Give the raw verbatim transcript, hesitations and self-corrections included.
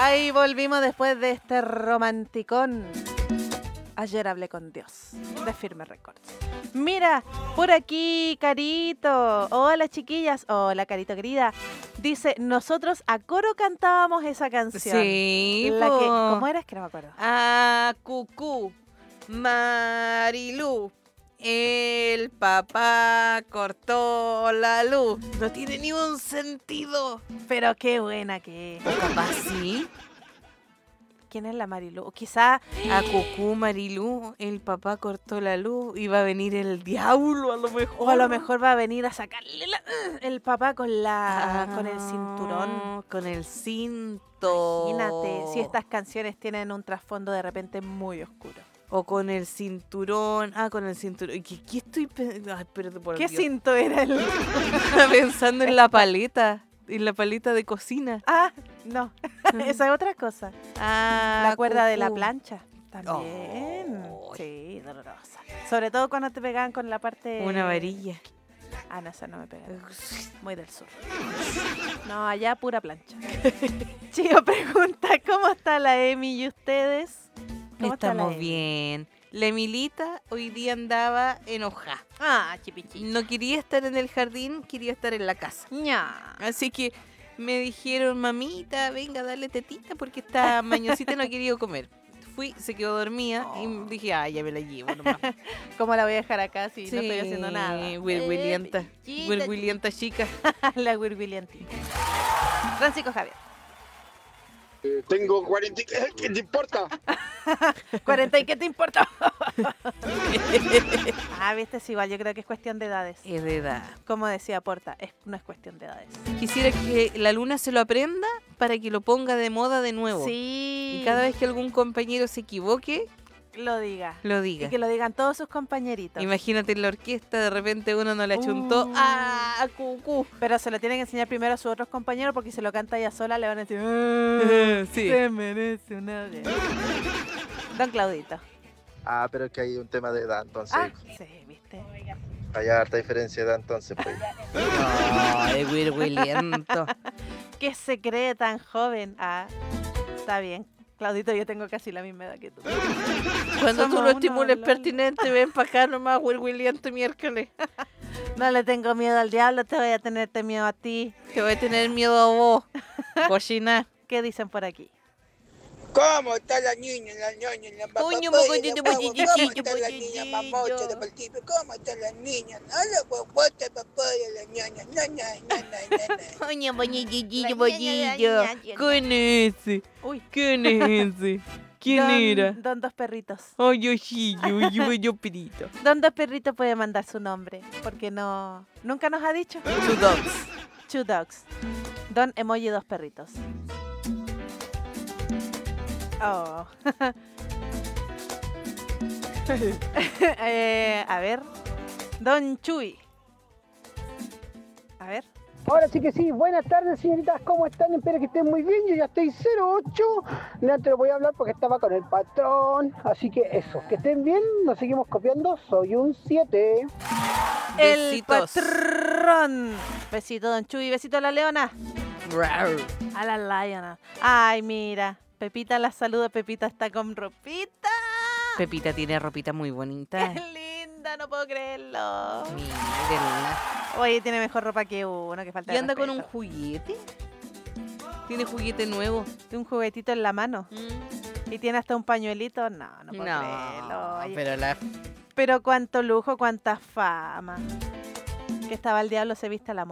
Ahí volvimos después de este romanticón. Ayer hablé con Dios, de Firme Records. Mira, por aquí, Carito. Hola, chiquillas. Hola, Carito querida. Dice, nosotros a coro cantábamos esa canción. Sí, La po. que, ¿cómo era? Es que no me acuerdo. Ah, Cucú, Marilú, el papá cortó la luz. No tiene ni un sentido. Pero qué buena que es. O capaz sí. ¿Quién es la Marilu? Quizá A Cucú, Marilú, el papá cortó la luz y va a venir el diablo a lo mejor. o a lo mejor va a venir a sacarle la- el papá con la Ah, con el cinturón. Con el cinto. Imagínate, si estas canciones tienen un trasfondo de repente muy oscuro. O con el cinturón. Ah, con el cinturón. ¿Qué, qué estoy pensando? Ay, perdón por ¿Qué Dios. cinto era el? Estaba pensando en la paleta. En la paleta de cocina. Ah, no, esa es otra cosa. Ah, La cuerda de la Cucú. plancha también. Oh. Sí, dolorosa. Sobre todo cuando te pegaban con la parte. Una varilla. Ah, no, esa no me pega. Muy del sur. No, allá pura plancha. Chío pregunta, ¿cómo está la Emi y ustedes? ¿Cómo está la Estamos Emi? bien. La Emilita hoy día andaba enojada. Ah, chipichi. No quería estar en el jardín, quería estar en la casa. Ña. Así que me dijeron, mamita, venga, dale tetita porque esta mañosita no ha querido comer. Fui, se quedó dormida Oh. y dije, ah, ya me la llevo nomás. ¿Cómo la voy a dejar acá si no estoy haciendo nada? Wirwilienta, Eh, chiquita, Wirwilienta chica. La Wirwilienti. Francisco Javier. Eh, tengo cuarenta. ¿Qué te importa? cuarenta y ¿qué te importa? Ah, viste, es igual, yo creo que es cuestión de edades. Es de edad. Como decía Porta, es, no es cuestión de edades. Quisiera que la luna se lo aprenda para que lo ponga de moda de nuevo. Sí. Y cada vez que algún compañero se equivoque, lo diga. lo Y diga. que lo digan todos sus compañeritos. Imagínate en la orquesta, de repente uno no le achuntó. Uh. ¡Ah, cucú! Pero se lo tienen que enseñar primero a sus otros compañeros porque si lo canta ella sola le van a decir "Ah, Sí. se merece una vez". Don Claudito. Ah, pero es que hay un tema de edad, entonces. Ah, sí, viste. Hay harta diferencia de edad, entonces, pues. Ay, wirwiliento. ¿Qué se cree tan joven? Ah, está bien. Claudito, yo tengo casi la misma edad que tú. Cuando tú Somos lo uno estimules hablando. pertinente, ven para acá nomás, wirwiliento miércoles. No le tengo miedo al diablo, te voy a tenerte miedo a ti. Que voy a tener miedo a vos, cochina. ¿Qué dicen por aquí? ¿Cómo está la niña, la ñoña, la papá? Coño, ¿Cómo poquitito, poquitito, está la niña mamocha de poquitito. Valtipe? ¿Cómo está la niña? No la guaguata, papá de la ñoña. No, no, no, no, no. Coño, boñitito, La boñillo. ña, ña, ña, ¿Quién es ese? Uy. ¿Quién es ese? ¿Quién don, era? Don Dos Perritos. Ay, yo sí, yo, yo, yo, perito. Don Dos Perritos puede mandar su nombre, porque no... Nunca nos ha dicho. Two dogs. Two Dogs. Don Emoji Dos Perritos. Oh. Eh, a ver. Don Chuy. A ver. Ahora sí que sí, buenas tardes señoritas, ¿cómo están? Espero que estén muy bien, yo ya estoy cero ocho, no te lo voy a hablar porque estaba con el patrón, así que eso, que estén bien, nos seguimos copiando, soy un siete. El Besitos. patrón. Besito, Don Chuy. Besito a la leona. Rar. A la liona. Ay, mira. Pepita la saluda. Pepita está con ropita. Pepita tiene ropita muy bonita. Qué linda, no puedo creerlo. Mírenla. Oye, tiene mejor ropa que uno, que falta ¿Y de anda con un respeto. juguete? Tiene juguete nuevo. Tiene un juguetito en la mano. Y tiene hasta un pañuelito. No, no puedo creerlo. No, Oye, pero la... pero cuánto lujo, cuánta fama. Que estaba el diablo se viste a la moda.